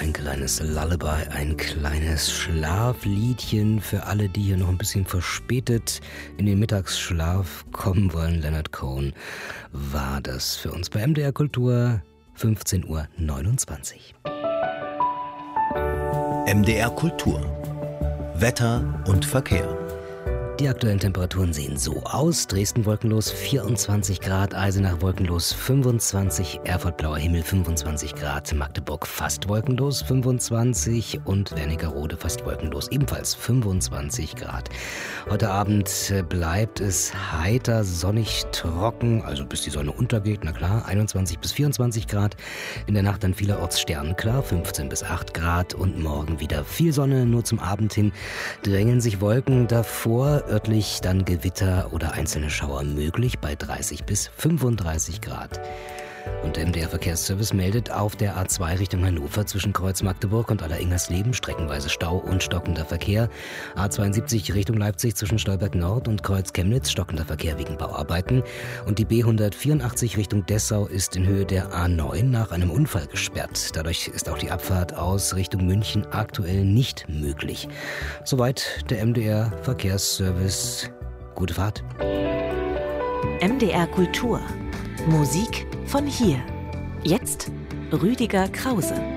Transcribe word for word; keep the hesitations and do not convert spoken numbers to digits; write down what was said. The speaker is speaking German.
ein kleines Lullaby, ein kleines Schlafliedchen für alle, die hier noch ein bisschen verspätet in den Mittagsschlaf kommen wollen. Leonard Cohen war das für uns bei M D R Kultur, fünfzehn Uhr neunundzwanzig. M D R Kultur. Wetter und Verkehr. Die aktuellen Temperaturen sehen so aus. Dresden wolkenlos vierundzwanzig Grad, Eisenach wolkenlos fünfundzwanzig, Erfurt blauer Himmel fünfundzwanzig Grad, Magdeburg fast wolkenlos fünfundzwanzig und Wernigerode fast wolkenlos ebenfalls fünfundzwanzig Grad. Heute Abend bleibt es heiter, sonnig, trocken, also bis die Sonne untergeht, na klar, einundzwanzig bis vierundzwanzig Grad. In der Nacht dann vielerorts sternenklar, fünfzehn bis acht Grad und morgen wieder viel Sonne, nur zum Abend hin drängen sich Wolken davor. Örtlich dann Gewitter oder einzelne Schauer möglich bei dreißig bis fünfunddreißig Grad. Und der M D R-Verkehrsservice meldet auf der A zwei Richtung Hannover zwischen Kreuz Magdeburg und Alleringhersleben streckenweise Stau und stockender Verkehr. A zweiundsiebzig Richtung Leipzig zwischen Stolberg Nord und Kreuz Chemnitz stockender Verkehr wegen Bauarbeiten. Und die B hundertvierundachtzig Richtung Dessau ist in Höhe der A neun nach einem Unfall gesperrt. Dadurch ist auch die Abfahrt aus Richtung München aktuell nicht möglich. Soweit der M D R-Verkehrsservice. Gute Fahrt. M D R Kultur. Musik von hier. Jetzt Rüdiger Krause.